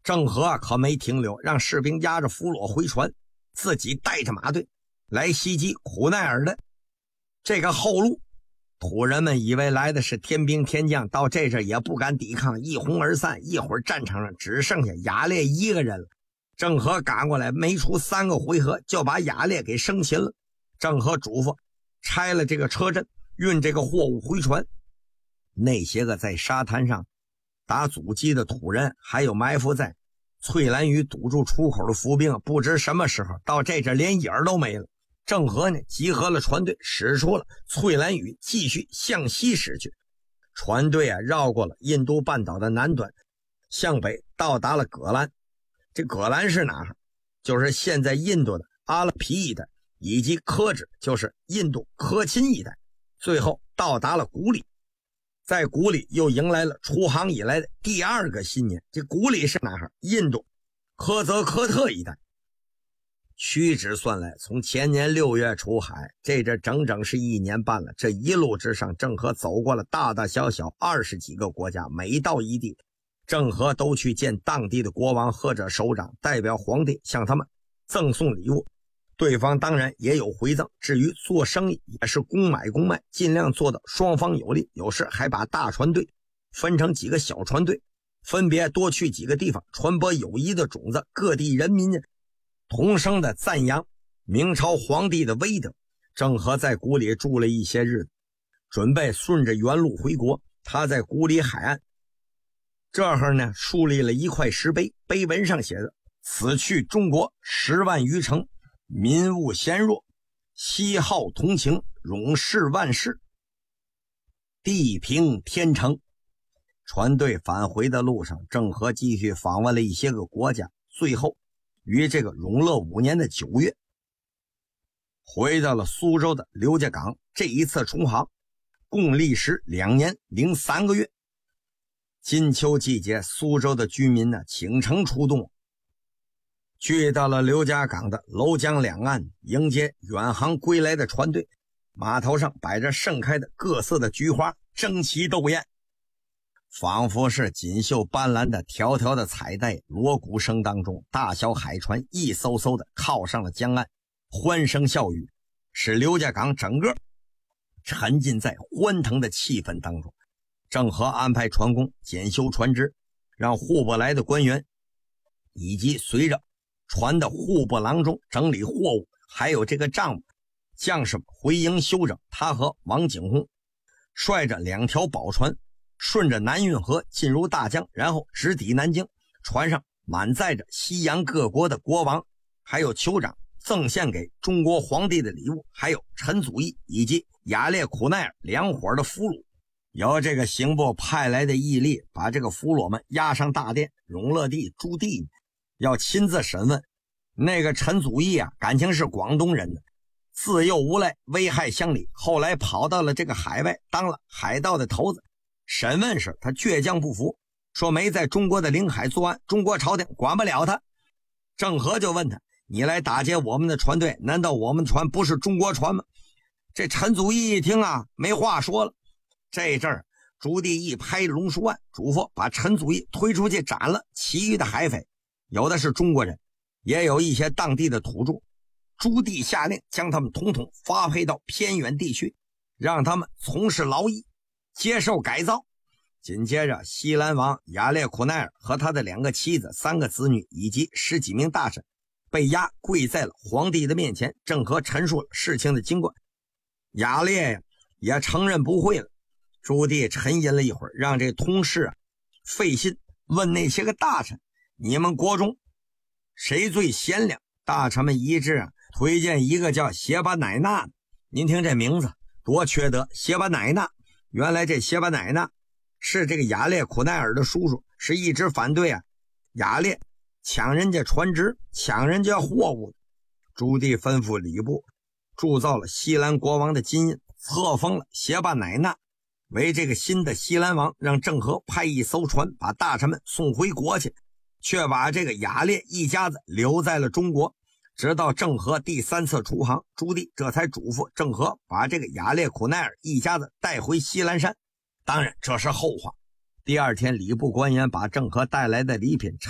郑和可没停留，让士兵押着俘虏回船，自己带着马队来袭击苦奈尔的这个后路。土人们以为来的是天兵天将，到这阵也不敢抵抗，一哄而散。一会儿战场上只剩下亚烈一个人了。郑和赶过来，没出3个回合就把亚烈给生擒了。郑和嘱咐拆了这个车阵，运这个货物回船。那些个在沙滩上打阻击的土人，还有埋伏在翠兰屿堵住出口的伏兵，不知什么时候到这阵连影儿都没了。郑和呢，集合了船队，驶出了翠兰屿，继续向西驶去。船队绕过了印度半岛的南端，向北到达了葛兰。这葛兰是哪儿？就是现在印度的阿拉皮一带，以及科支，就是印度科钦一带。最后到达了古里，在古里又迎来了出航以来的第2个新年。这古里是哪儿？印度科泽科特一带。屈指算来，从前年6月出海，这整整是1年半了。这一路之上，郑和走过了大大小小20几个国家，每到一地，郑和都去见当地的国王或者首长，代表皇帝向他们赠送礼物。对方当然也有回赠。至于做生意，也是公买公卖，尽量做到双方有利。有时还把大船队分成几个小船队，分别多去几个地方，传播友谊的种子。各地人民同声的赞扬明朝皇帝的威德。郑和在古里住了一些日子，准备顺着原路回国。他在古里海岸这儿呢，树立了一块石碑，碑文上写着：此去中国10万余城，民物贤弱，西好同情，永世万世，地平天成。船队返回的路上，郑和继续访问了一些个国家，最后于这个永乐5年的9月回到了苏州的刘家港。这一次出航共历时2年零3个月。金秋季节，苏州的居民呢倾城出动，聚到了刘家港的娄江两岸，迎接远航归来的船队。码头上摆着盛开的各色的菊花，争奇斗艳，仿佛是锦绣斑斓的条条的彩带。锣鼓声当中，大小海船一艘艘的靠上了江岸，欢声笑语使刘家港整个沉浸在欢腾的气氛当中。郑和安排船工检修船只，让户部来的官员以及随着船的户部郎中整理货物，还有这个账目将士回营休整。他和王景洪率着2条宝船，顺着南运河进入大江，然后直抵南京。船上满载着西洋各国的国王还有酋长赠献给中国皇帝的礼物，还有陈祖义以及亚列苦奈尔2伙的俘虏。由这个刑部派来的义吏把这个俘虏们押上大殿，永乐帝朱棣要亲自审问。那个陈祖义感情是广东人的，自幼无赖，危害乡里，后来跑到了这个海外当了海盗的头子。审问时他倔强不服，说没在中国的领海作案，中国朝廷管不了他。郑和就问他，你来打劫我们的船队，难道我们的船不是中国船吗？这陈祖义一听没话说了。这阵儿朱棣一拍龙书案，嘱咐把陈祖义推出去斩了。其余的海匪有的是中国人，也有一些当地的土著。朱棣下令将他们统统发配到偏远地区，让他们从事劳役，接受改造。紧接着西兰王亚列苦奈尔和他的2个妻子、3个子女以及10几名大臣被押跪在了皇帝的面前。郑和陈述了事情的经过，亚烈也承认不会了。朱棣沉吟了一会儿，让这通事费心问那些个大臣，你们国中谁最贤良？大臣们一致推荐一个叫谢巴乃纳的。您听这名字多缺德，谢巴乃纳。原来这谢巴乃纳是这个亚列苦奈尔的叔叔，是一直反对亚列抢人家船只，抢人家货物。朱棣吩咐礼部铸造了西兰国王的金印，册封了谢巴乃纳为这个新的西兰王，让郑和派一艘船把大臣们送回国去，却把这个亚烈一家子留在了中国。直到郑和第3次出航，朱棣这才嘱咐郑和把这个亚列苦奈尔一家子带回西兰山。当然这是后话。第2天礼部官员把郑和带来的礼品